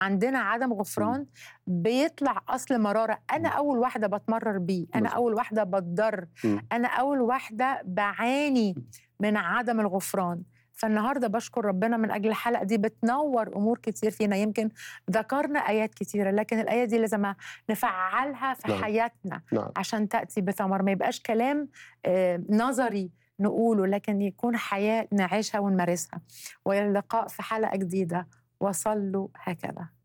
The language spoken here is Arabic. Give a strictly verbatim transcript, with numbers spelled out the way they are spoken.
عندنا عدم إمم. غفران بيطلع أصل مرارة، أنا إمم. أول واحدة باتمرّر بيه، أنا مضبوط. أول واحدة باتضر، إمم. أنا أول واحدة باعاني إمم. من عدم الغفران. فالنهارده باشكر ربنا من أجل الحلقة دي بتنوّر أمور كتير فينا، يمكن ذكرنا آيات كتيرة، لكن الآية دي لازم نفعّلها في نعم، حياتنا نعم. عشان تأتي بثمر، ما يبقاش كلام آآ نظري نقوله، لكن يكون حياة نعيشها ونمارسها. وإلى اللقاء في حلقة جديدة، وصلوا هكذا.